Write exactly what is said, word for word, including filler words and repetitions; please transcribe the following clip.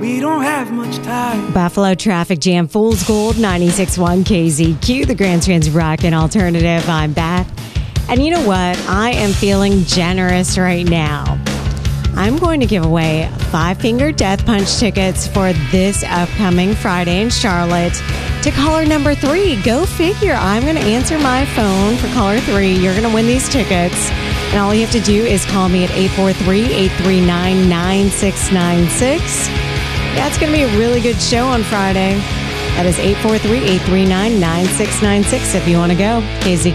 We don't have much time. Buffalo Traffic Jam, Fool's Gold, ninety-six point one K Z Q, the Grand Trans Rock and Alternative. I'm Beth. And you know what? I am feeling generous right now. I'm going to give away Five Finger Death Punch tickets for this upcoming Friday in Charlotte to caller number three. Go figure. I'm going to answer my phone for caller three. You're going to win these tickets. And all you have to do is call me at eight four three, eight three nine, nine six nine six. Yeah, it's going to be a really good show on Friday. That is eight four three, eight three nine, nine six nine six if you want to go. K Z